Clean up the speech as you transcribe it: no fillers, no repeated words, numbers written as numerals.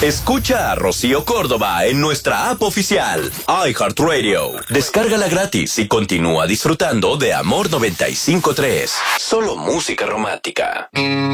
Escucha a Rocío Córdoba en nuestra app oficial, iHeartRadio. Descárgala gratis y continúa disfrutando de Amor 95.3. Solo música romántica.